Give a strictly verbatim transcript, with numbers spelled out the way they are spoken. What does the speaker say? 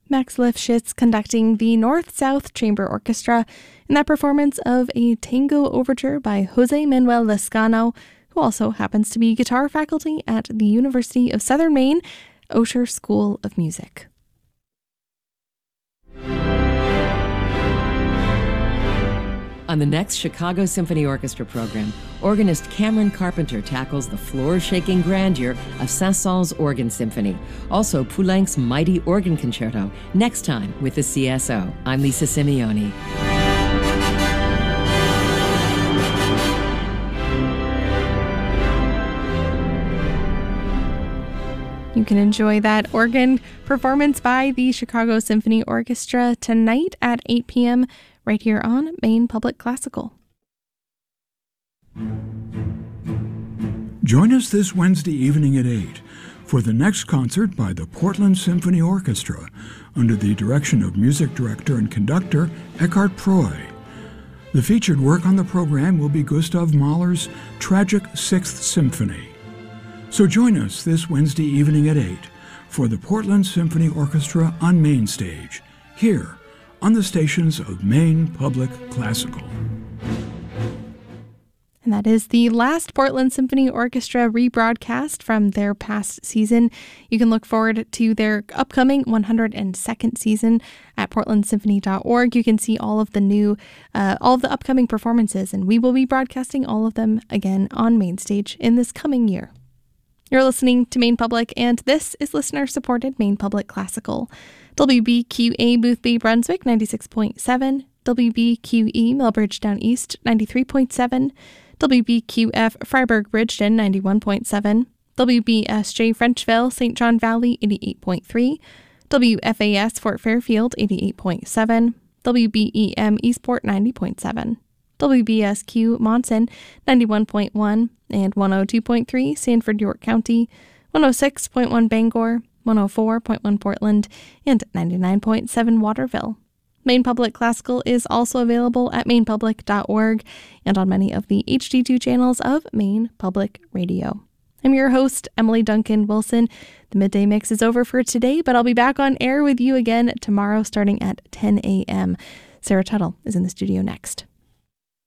Max Lifshitz conducting the North-South Chamber Orchestra in that performance of a tango overture by Jose Manuel Lescano, who also happens to be guitar faculty at the University of Southern Maine, Osher School of Music. On the next Chicago Symphony Orchestra program, organist Cameron Carpenter tackles the floor-shaking grandeur of Saint-Saëns Organ Symphony. Also, Poulenc's Mighty Organ Concerto, next time with the C S O. I'm Lisa Simeoni. You can enjoy that organ performance by the Chicago Symphony Orchestra tonight at eight p.m. right here on Maine Public Classical. Join us this Wednesday evening at eight for the next concert by the Portland Symphony Orchestra under the direction of music director and conductor Eckhart Preu. The featured work on the program will be Gustav Mahler's Tragic Sixth Symphony. So join us this Wednesday evening at eight for the Portland Symphony Orchestra on Main Stage, here on the stations of Maine Public Classical. And that is the last Portland Symphony Orchestra rebroadcast from their past season. You can look forward to their upcoming one hundred second season at portland symphony dot org. You can see all of the new, uh, all of the upcoming performances, and we will be broadcasting all of them again on Main Stage in this coming year. You're listening to Maine Public, and this is listener-supported Maine Public Classical. W B Q A Boothby Brunswick ninety-six point seven, W B Q E Millbridge Down East ninety-three point seven, W B Q F Freiburg Bridgeton ninety-one point seven, W B S J Frenchville Saint John Valley eighty-eight point three, W F A S Fort Fairfield eighty-eight point seven, W B E M Eastport ninety point seven, W B S Q Monson ninety-one point one, and one oh two point three Sanford York County, one oh six point one Bangor, one oh four point one Portland, and ninety-nine point seven Waterville. Maine Public Classical is also available at maine public dot org and on many of the H D two channels of Maine Public Radio. I'm your host, Emily Duncan Wilson. The Midday Mix is over for today, but I'll be back on air with you again tomorrow starting at ten a.m. Sarah Tuttle is in the studio next.